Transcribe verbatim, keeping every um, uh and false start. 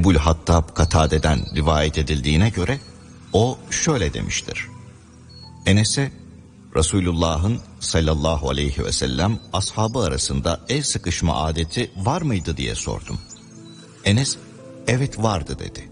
Ebul Hattab Katade'den rivayet edildiğine göre o şöyle demiştir. Enes'e Resulullah'ın sallallahu aleyhi ve sellem ashabı arasında el sıkışma adeti var mıydı diye sordum. Enes evet vardı dedi.